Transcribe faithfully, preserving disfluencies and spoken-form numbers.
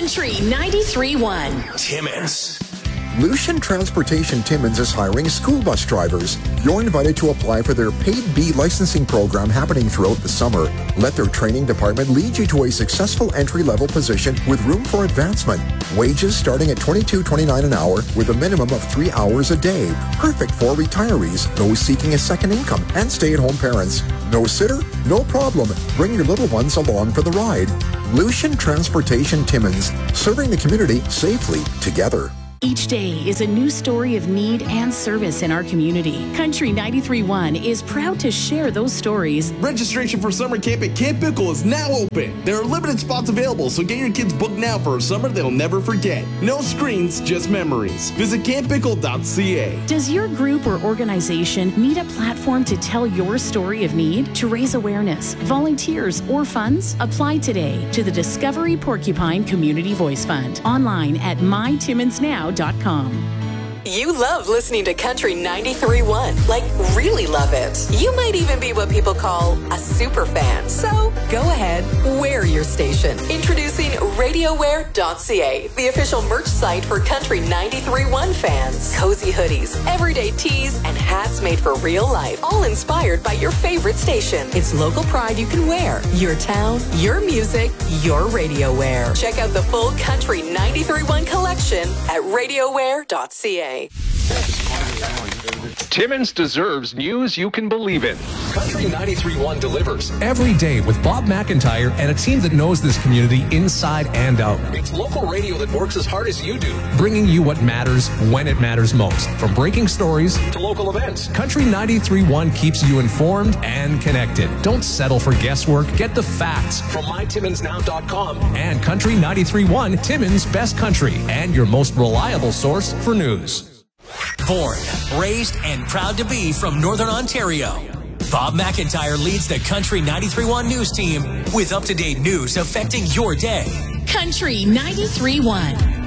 Country ninety-three point one. Timmins. Lucian Transportation Timmins is hiring school bus drivers. You're invited to apply for their paid B licensing program happening throughout the summer. Let their training department lead you to a successful entry-level position with room for advancement. Wages starting at twenty-two twenty-nine an hour with a minimum of three hours a day. Perfect for retirees, those seeking a second income, and stay-at-home parents. No sitter? No problem. Bring your little ones along for the ride. Lucian Transportation Timmins, serving the community safely together. Each day is a new story of need and service in our community. Country ninety-three point one is proud to share those stories. Registration for summer camp at Camp Pickle is now open. There are limited spots available, so get your kids booked now for a summer they'll never forget. No screens, just memories. Visit camp pickle dot c a. Does your group or organization need a platform to tell your story of need, to raise awareness, volunteers, or funds? Apply today to the Discovery Porcupine Community Voice Fund online at my timmins now dot com. You love listening to Country ninety-three point one, like really love it. You might even be what people call a super fan. So go ahead, wear your station. Introducing radio wear dot c a, the official merch site for Country ninety-three point one fans. Cozy hoodies, everyday tees, and hats made for real life, all inspired by your favorite station. It's local pride you can wear. Your town, your music, your radio wear. Check out the full Country ninety-three point one collection at radio wear dot c a. Timmins deserves news you can believe in. Country ninety-three point one delivers every day with Bob McIntyre and a team that knows this community inside and out. It's local radio that works as hard as you do, bringing you what matters when it matters most. From breaking stories to local events, Country ninety-three point one keeps you informed and connected. Don't settle for guesswork. Get the facts from my timmins now dot com and Country ninety-three point one, Timmins' best country and your most reliable source for news. Born, raised, and proud to be from Northern Ontario, Bob McIntyre leads the Country ninety-three point one news team with up-to-date news affecting your day. Country ninety-three point one.